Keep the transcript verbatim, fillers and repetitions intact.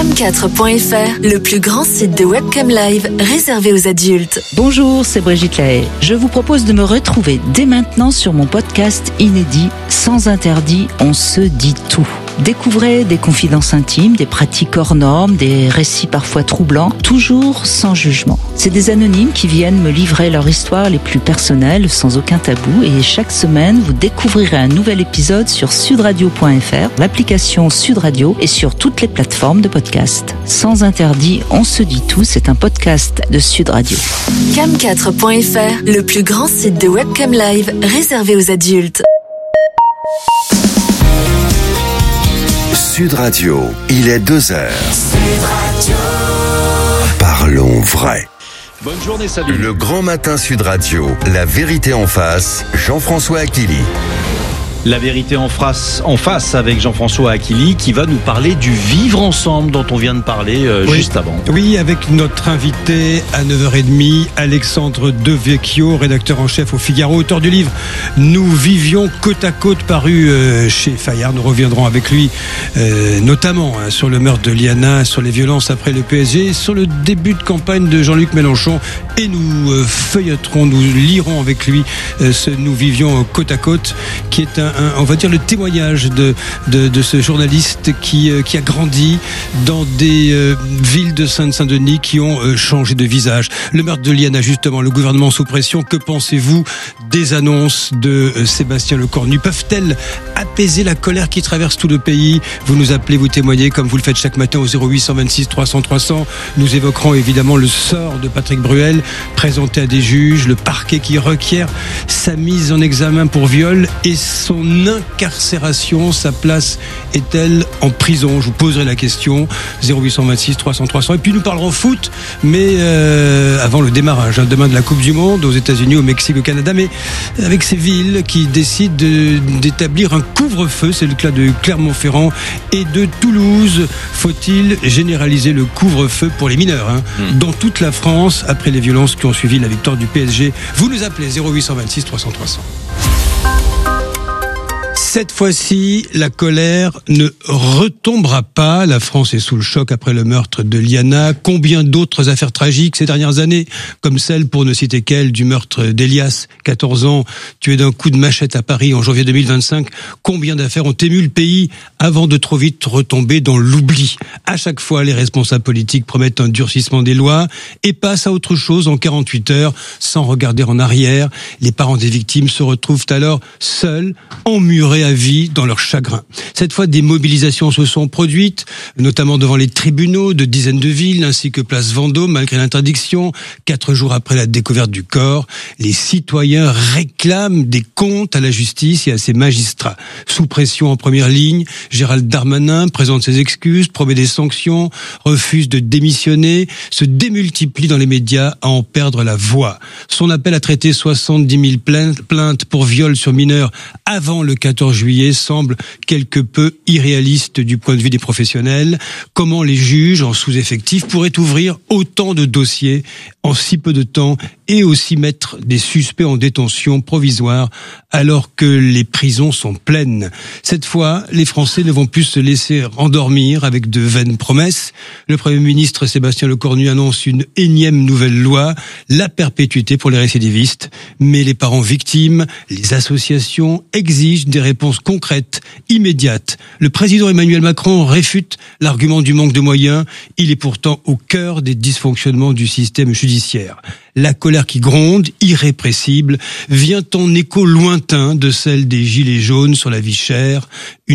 cam quatre point f r, le plus grand site de webcam live réservé aux adultes. Bonjour, c'est Brigitte Lahaye. Je vous propose de me retrouver dès maintenant sur mon podcast inédit Sans interdit, on se dit tout. Découvrez des confidences intimes, des pratiques hors normes, des récits parfois troublants, toujours sans jugement. C'est des anonymes qui viennent me livrer leur histoire les plus personnelles, sans aucun tabou, et chaque semaine, vous découvrirez un nouvel épisode sur sud radio point f r, l'application Sud Radio et sur toutes les plateformes de podcast. Sans interdit, on se dit tout, c'est un podcast de Sud Radio. cam quatre point f r, le plus grand site de webcam live réservé aux adultes. Sud Radio, il est deux heures. Sud Radio. Parlons vrai. Bonne journée, salut. Le grand matin Sud Radio, la vérité en face, Jean-François Aquili. La vérité en face, en face avec Jean-François Aquili qui va nous parler du vivre ensemble dont on vient de parler euh, oui. juste avant. Oui, avec notre invité à neuf heures trente, Alexandre Devecchio, rédacteur en chef au Figaro, auteur du livre Nous vivions côte à côte, paru euh, chez Fayard. Nous reviendrons avec lui euh, notamment hein, sur le meurtre de Liana, sur les violences après le P S G, sur le début de campagne de Jean-Luc Mélenchon, et nous euh, feuilleterons, nous lirons avec lui euh, ce Nous vivions côte à côte, qui est un Un, on va dire le témoignage de, de, de ce journaliste qui, euh, qui a grandi dans des euh, villes de Seine-Saint-Denis qui ont euh, changé de visage. Le meurtre de Liana, justement, le gouvernement sous pression, que pensez-vous des annonces de euh, Sébastien Lecornu? Peuvent-elles apaiser la colère qui traverse tout le pays? Vous nous appelez, vous témoignez comme vous le faites chaque matin au zéro huit cent vingt-six trois cents trois cents. Nous évoquerons évidemment le sort de Patrick Bruel, présenté à des juges, le parquet qui requiert sa mise en examen pour viol et son incarcération. Sa place est-elle en prison? Je vous poserai la question. Zéro huit cent vingt-six trois cents trois cents. Et puis nous parlerons foot, mais euh, avant le démarrage hein, demain de la Coupe du Monde aux États-Unis, au Mexique, au Canada, mais avec ces villes qui décident de, d'établir un couvre-feu. C'est le cas de Clermont-Ferrand et de Toulouse. Faut-il généraliser le couvre-feu pour les mineurs hein, mmh. dans toute la France après les violences qui ont suivi la victoire du P S G? Vous nous appelez zéro huit cent vingt-six trois cents trois cents. Cette fois-ci, la colère ne retombera pas. La France est sous le choc après le meurtre de Liana. Combien d'autres affaires tragiques ces dernières années, comme celle, pour ne citer qu'elle, du meurtre d'Elias, quatorze ans, tué d'un coup de machette à Paris en janvier deux mille vingt-cinq. Combien d'affaires ont ému le pays avant de trop vite retomber dans l'oubli? À chaque fois, les responsables politiques promettent un durcissement des lois et passent à autre chose en quarante-huit heures, sans regarder en arrière. Les parents des victimes se retrouvent alors seuls, emmurés à vie dans leur chagrin. Cette fois, des mobilisations se sont produites, notamment devant les tribunaux de dizaines de villes, ainsi que place Vendôme, malgré l'interdiction. Quatre jours après la découverte du corps, les citoyens réclament des comptes à la justice et à ses magistrats. Sous pression en première ligne, Gérald Darmanin présente ses excuses, promet des sanctions, refuse de démissionner, se démultiplie dans les médias à en perdre la voix. Son appel à traiter soixante-dix mille plaintes pour viol sur mineurs avant le quatorze juillet semble quelque peu irréaliste du point de vue des professionnels. Comment les juges en sous-effectif pourraient ouvrir autant de dossiers en si peu de temps et aussi mettre des suspects en détention provisoire alors que les prisons sont pleines? Cette fois, les Français ne vont plus se laisser endormir avec de vaines promesses. Le Premier ministre Sébastien Lecornu annonce une énième nouvelle loi, la perpétuité pour les récidivistes. Mais les parents victimes, les associations exigent des réponses concrètes, immédiates. Le président Emmanuel Macron réfute l'argument du manque de moyens. Il est pourtant au cœur des dysfonctionnements du système judiciaire. La colère qui gronde, irrépressible, vient en écho lointain de celle des gilets jaunes sur la vie chère. Une